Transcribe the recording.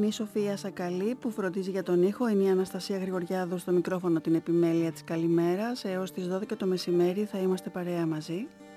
η Σοφία Σακαλή που φροντίζει για τον ήχο. Είναι η Αναστασία Γρηγοριάδου στο μικρόφωνο, την επιμέλεια της καλημέρας. Έως τις 12 το μεσημέρι θα είμαστε παρέα μαζί.